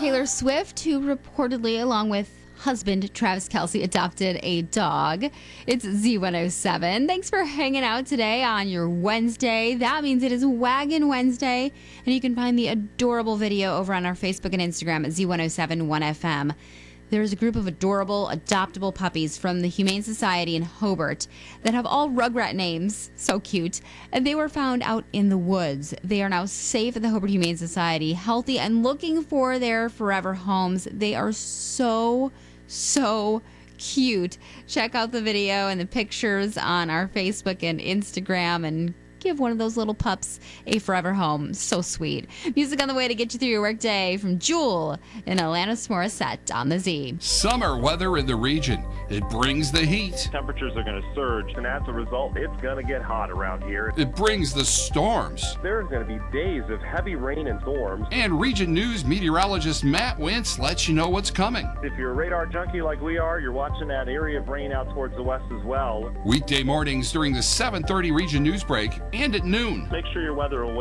Taylor Swift, who reportedly, along with husband Travis Kelce, adopted a dog. It's Z107. Thanks for hanging out today on your Wednesday. That means it is Wagon Wednesday, and you can find the adorable video over on our Facebook and Instagram at Z1071FM. There's a group of adorable, adoptable puppies from the Humane Society in Hobart that have all Rugrat names. So cute. And they were found out in the woods. They are now safe at the Hobart Humane Society, healthy and looking for their forever homes. They are so cute. Check out the video and the pictures on our Facebook and Instagram and give one of those little pups a forever home. So sweet. Music on the way to get you through your workday from Jewel and Alanis Morissette on the Z. Summer weather in the region. It brings the heat. Temperatures are going to surge, and as a result, it's going to get hot around here. It brings the storms. There's going to be days of heavy rain and storms. And Region News meteorologist Matt Wentz lets you know what's coming. If you're a radar junkie like we are, you're watching that area of rain out towards the west as well. Weekday mornings during the 7:30 Region News break and at noon. Make sure your weather